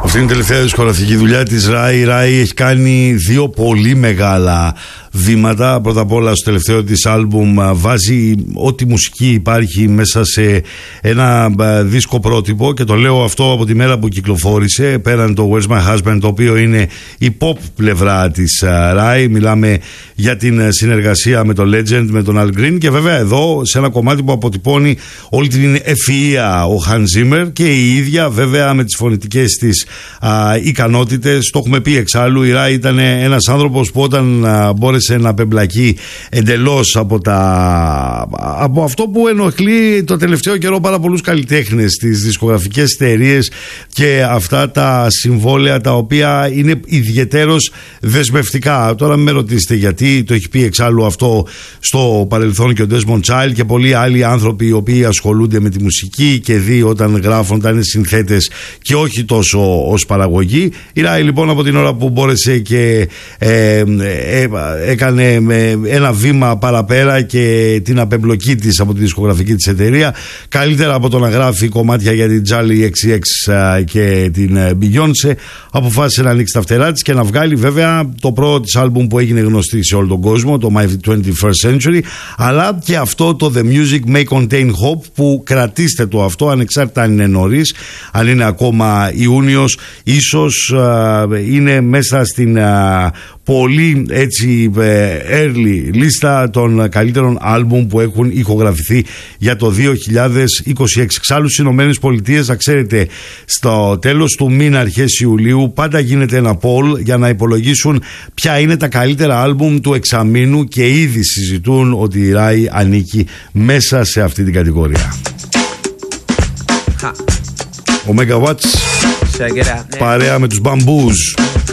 Αυτή είναι η τελευταία δισκογραφική δουλειά της Rai. Η Rai έχει κάνει δύο πολύ μεγάλα βήματα. Πρώτα απ' όλα στο τελευταίο της άλμπουμ βάζει ό,τι μουσική υπάρχει μέσα σε ένα δίσκο πρότυπο, και το λέω αυτό από τη μέρα που κυκλοφόρησε. Πέραν το Where's My Husband, το οποίο είναι η pop πλευρά της Rai. Μιλάμε για την συνεργασία με το Legend, με τον Al Green, και βέβαια εδώ σε ένα κομμάτι που αποτυπώνει όλη την ευφυΐα ο Hans Zimmer και η ίδια βέβαια με τις φωνητικές της ικανότητες. Το έχουμε πει εξάλλου, η Rai ήταν ένας άνθρωπος που όταν μπόρεσε να πεμπλακεί εντελώς από αυτό που ενοχλεί το τελευταίο καιρό πάρα πολλούς καλλιτέχνες, τις δισκογραφικές εταιρείες και αυτά τα συμβόλαια τα οποία είναι ιδιαιτέρως δεσμευτικά. Τώρα μην με ρωτήσετε γιατί, το έχει πει εξάλλου αυτό στο παρελθόν και ο Desmond Child και πολλοί άλλοι άνθρωποι οι οποίοι ασχολούνται με τη μουσική και δει όταν γράφουν τα είναι συνθέτες και όχι τόσο ως παραγωγή. Η Rai λοιπόν από την ώρα που μπόρεσε και έκανε ένα βήμα παραπέρα και την απεμπλοκή της από τη δισκογραφική της εταιρεία, καλύτερα από το να γράφει κομμάτια για την Charli XCX και την Beyoncé, αποφάσισε να ανοίξει τα φτερά της και να βγάλει βέβαια το πρώτο της άλμπουμ που έγινε γνωστή σε όλο τον κόσμο, το My 21st Century, αλλά και αυτό το The Music May Contain Hope, που κρατήστε το αυτό ανεξάρτητα αν είναι νωρίς, αν είναι ακόμα Ιούνιος, ίσως είναι μέσα στην πολύ έτσι early λίστα των καλύτερων άλμπουμ που έχουν ηχογραφηθεί για το 2026. Εξάλλου στις Ηνωμένες Πολιτείες, θα ξέρετε, στο τέλος του μήνα αρχές Ιουλίου πάντα γίνεται ένα poll για να υπολογίσουν ποια είναι τα καλύτερα άλμπουμ του εξαμήνου, και ήδη συζητούν ότι η Rai ανήκει μέσα σε αυτή την κατηγορία. Ο Megawatts παρέα με τους Bamboos.